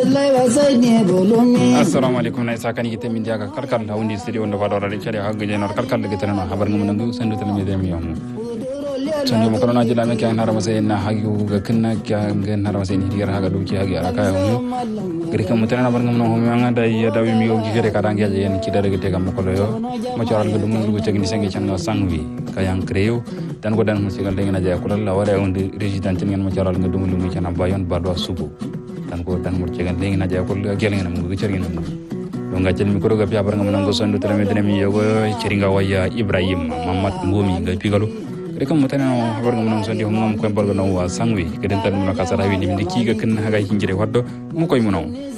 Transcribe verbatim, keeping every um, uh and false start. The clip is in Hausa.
assalamu alaikum na isa kan yite min jaga karkar da wundi studio wanda fadora da kare hagga jenar karkar da gitana habar ngam nan sandu tan mi dem yam sandu mo kono jila me kan harama sai na hagu ga kinna kan gan harama sai ni digar haga duki hagi araka mu gari kan mutana na bar ngam no mi anga da ya dawi mi yogi gere kada ngi yen ki dara gite gam ko yo mo coral ga dum ngi tegni sangi chan sangwi kayang kreo dan ko dan musigal de ngina jaya kulal la wara on resident ngin mo coral ga dum lu mi chan bayon badwa subu tan ko tan mur cegan dengi naja ko geleng nam go cergin nam do ngajel mi ko ga piabar ngam nango sandu tele medene mi yogo ceringa waya Ibrahim Mamat Ngomi ga pigalu rek mo tan habar ngam nango sandi ngam ko bal no wa sangwi keden tan mo ka sara wi nim diki ga ken haga hinjire waddo mo koy mo non